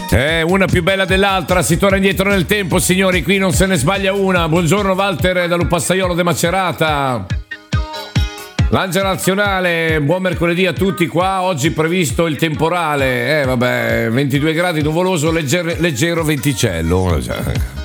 Una più bella dell'altra, si torna indietro nel tempo, signori, qui non se ne sbaglia una. Buongiorno Walter da Lupastaiolo de Macerata. Lancia nazionale, buon mercoledì a tutti qua. Oggi previsto il temporale, 22 gradi nuvoloso, leggero venticello.